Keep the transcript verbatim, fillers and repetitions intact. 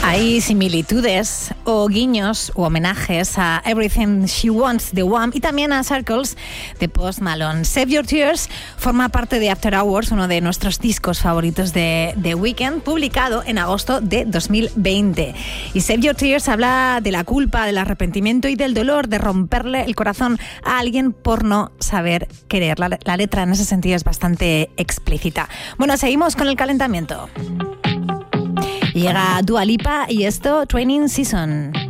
Hay similitudes o guiños o homenajes a Everything She Wants de Wham y también a Circles de Post Malone. Save Your Tears forma parte de After Hours, uno de nuestros discos favoritos de The Weeknd, publicado en agosto de dos mil veinte. Y Save Your Tears habla de la culpa, del arrepentimiento y del dolor de romperle el corazón a alguien por no saber querer. La, la letra en ese sentido es bastante explícita. Bueno, seguimos con el calentamiento. Llega Dua Lipa y esto, Training Season.